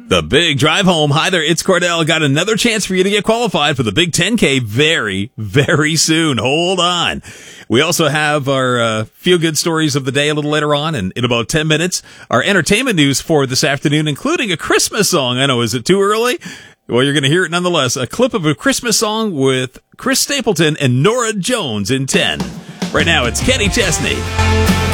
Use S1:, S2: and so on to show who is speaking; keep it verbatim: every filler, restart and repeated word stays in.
S1: The Big Drive Home. Hi there, it's Cordell. Got another chance for you to get qualified for the Big ten K very, very soon. Hold on. We also have our uh, feel-good stories of the day a little later on, and in about ten minutes, our entertainment news for this afternoon, including a Christmas song. I know, is it too early? Well, you're going to hear it nonetheless. A clip of a Christmas song with Chris Stapleton and Norah Jones in ten. Right now, it's Kenny Chesney.